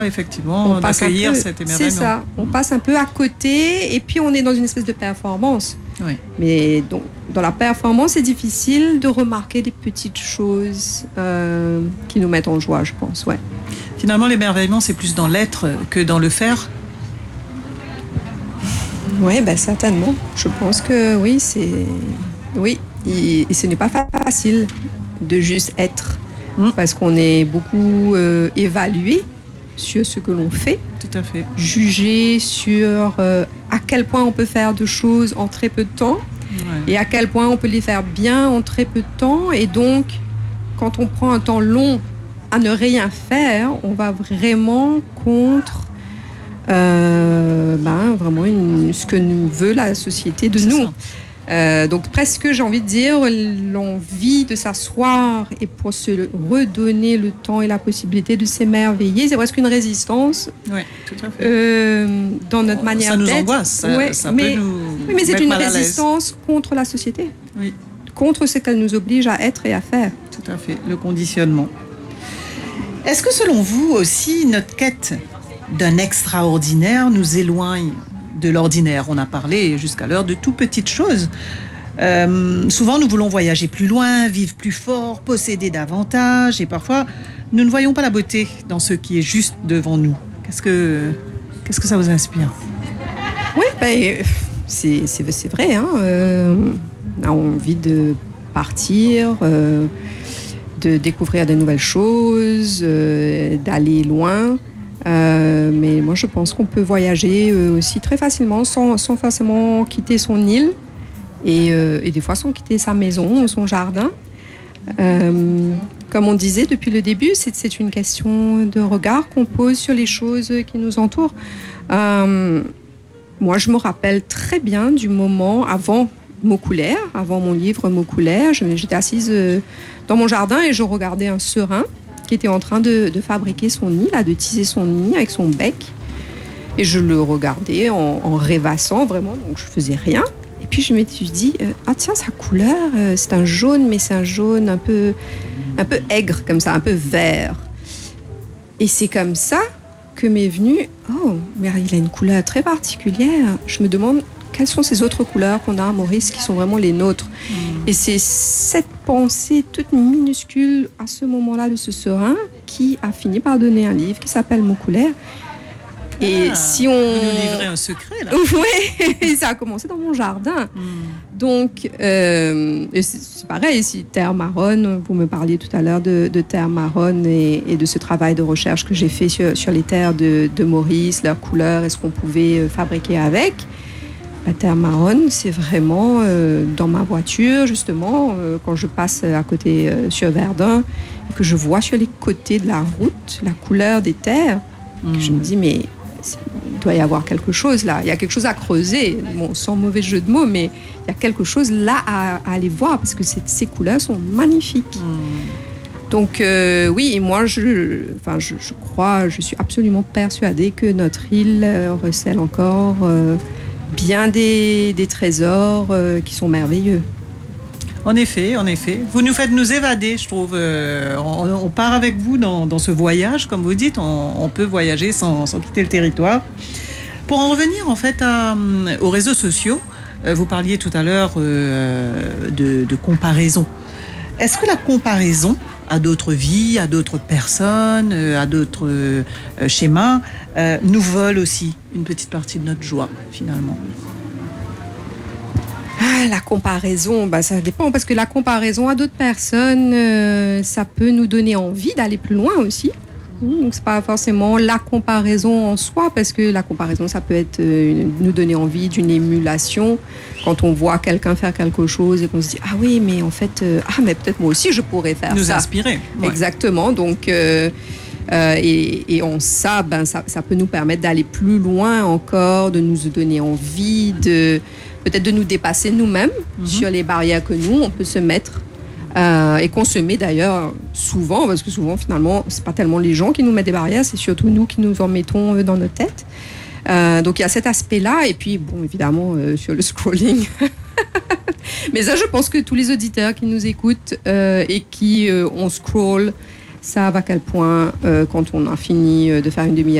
effectivement, d'accueillir cet émerveillement. C'est ça, on passe un peu à côté et puis on est dans une espèce de performance. Oui. Mais donc, dans la performance, c'est difficile de remarquer des petites choses qui nous mettent en joie, je pense. Ouais. Finalement, l'émerveillement, c'est plus dans l'être que dans le faire. Oui, certainement. Je pense que oui, oui, et ce n'est pas facile de juste être, parce qu'on est beaucoup évalué sur ce que l'on fait. Tout à fait. Jugé sur à quel point on peut faire de choses en très peu de temps, et à quel point on peut les faire bien en très peu de temps. Et donc, quand on prend un temps long à ne rien faire, on va vraiment contre vraiment ce que nous veut la société de nous. Donc presque, j'ai envie de dire, l'envie de s'asseoir et pour se redonner le temps et la possibilité de s'émerveiller, c'est presque une résistance. Oui, tout à fait. Dans notre manière d'être. Ça nous angoisse, ça peut nous mais c'est mettre une mal à l'aise. résistance contre la société. Oui. Contre ce qu'elle nous oblige à être et à faire. Tout à fait, le conditionnement. Est-ce que selon vous aussi, notre quête d'un extraordinaire nous éloigne de l'ordinaire? On a parlé jusqu'alors de tout petites choses. Souvent, nous voulons voyager plus loin, vivre plus fort, posséder davantage, et parfois, nous ne voyons pas la beauté dans ce qui est juste devant nous. Qu'est-ce que ça vous inspire? Oui, c'est vrai. On a envie de partir, de découvrir de nouvelles choses, d'aller loin. Mais moi, je pense qu'on peut voyager aussi très facilement sans forcément quitter son île et des fois sans quitter sa maison ou son jardin. Comme on disait depuis le début, c'est une question de regard qu'on pose sur les choses qui nous entourent. Moi, je me rappelle très bien du moment avant mon livre Mots couleurs. J'étais assise dans mon jardin et je regardais un serin qui était en train de fabriquer son nid, de tisser son nid avec son bec. Et je le regardais en rêvassant vraiment, donc je faisais rien. Et puis je me suis dit, tiens, sa couleur, c'est un jaune, mais c'est un jaune un peu aigre, comme ça, un peu vert. Et c'est comme ça que m'est venu, mais il a une couleur très particulière. Je me demande quelles sont ces autres couleurs qu'on a à Maurice qui sont vraiment les nôtres. Et c'est cette pensée toute minuscule à ce moment-là de ce serin qui a fini par donner un livre qui s'appelle Mots couleurs. Et si on... Vous nous livrez un secret, là. Oui, ça a commencé dans mon jardin. Donc, c'est pareil, si Terre Marronne, vous me parliez tout à l'heure de Terre Marronne et de ce travail de recherche que j'ai fait sur les terres de Maurice, leurs couleurs et ce qu'on pouvait fabriquer avec. La Terre Marronne, c'est vraiment dans ma voiture, justement, quand je passe à côté sur Verdun, et que je vois sur les côtés de la route la couleur des terres, que je me dis, mais il doit y avoir quelque chose là, il y a quelque chose à creuser, bon, sans mauvais jeu de mots, mais il y a quelque chose là à aller voir, parce que ces couleurs sont magnifiques. Donc oui, et moi je suis absolument persuadée que notre île recèle encore bien des trésors qui sont merveilleux. En effet. Vous nous faites nous évader, je trouve. On part avec vous dans ce voyage, comme vous dites. On peut voyager sans quitter le territoire. Pour en revenir, en fait, aux réseaux sociaux, vous parliez tout à l'heure de comparaison. Est-ce que la comparaison à d'autres vies, à d'autres personnes, à d'autres schémas, nous vole aussi une petite partie de notre joie, finalement? La comparaison, ça dépend, parce que la comparaison à d'autres personnes, ça peut nous donner envie d'aller plus loin aussi. Donc c'est pas forcément la comparaison en soi, parce que la comparaison, ça peut être nous donner envie d'une émulation quand on voit quelqu'un faire quelque chose et qu'on se dit ah oui, mais en fait mais peut-être moi aussi je pourrais faire nous ça. Nous inspirer. Ouais. Exactement. Donc et en ça peut nous permettre d'aller plus loin encore, de nous donner envie peut-être de nous dépasser nous-mêmes sur les barrières que nous on peut se mettre. Et qu'on se met d'ailleurs souvent, parce que souvent finalement c'est pas tellement les gens qui nous mettent des barrières, c'est surtout nous qui nous en mettons dans notre tête. Donc il y a cet aspect-là, et puis bon évidemment sur le scrolling. Mais ça, je pense que tous les auditeurs qui nous écoutent et qui on scroll savent à quel point, quand on a fini de faire une demi